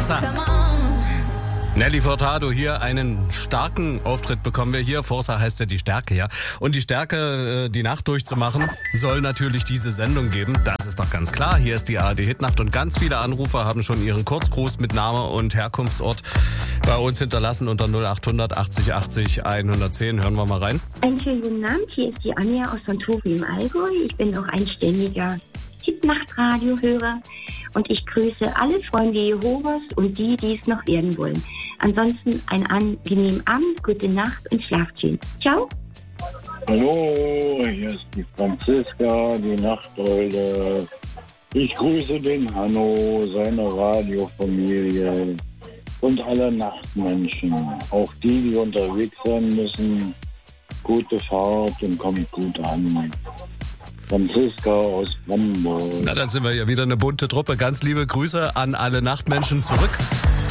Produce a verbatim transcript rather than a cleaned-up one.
Forza. Nelly Furtado hier, einen starken Auftritt bekommen wir hier. Forza heißt ja die Stärke, ja. Und die Stärke, die Nacht durchzumachen, soll natürlich diese Sendung geben. Das ist doch ganz klar. Hier ist die A R D Hitnacht und ganz viele Anrufer haben schon ihren Kurzgruß mit Name und Herkunftsort bei uns hinterlassen unter null acht hundert achtzig achtzig hundertzehn. Hören wir mal rein. Einen schönen guten Abend. Hier ist die Anja aus Santori im Allgäu. Ich bin auch ein ständiger Hitnacht-Radio-Hörer und ich grüße alle Freunde Jehovas und die, die es noch werden wollen. Ansonsten einen angenehmen Abend, gute Nacht und schlaft schön. Ciao. Hallo, hier ist die Franziska, die Nachteule. Ich grüße den Hanno, seine Radiofamilie und alle Nachtmenschen. Auch die, die unterwegs sein müssen. Gute Fahrt und kommt gut an. Franziska aus Hamburg. Na, dann sind wir ja wieder eine bunte Truppe. Ganz liebe Grüße an alle Nachtmenschen zurück.